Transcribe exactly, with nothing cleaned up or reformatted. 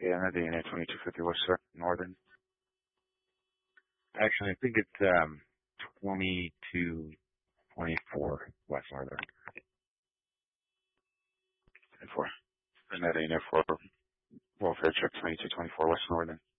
Yeah, another unit, twenty-two fifty West Northern. Actually, I think it's um twenty-two twenty-four West Northern. twenty-four. Another unit for welfare check, twenty-two twenty-four West Northern.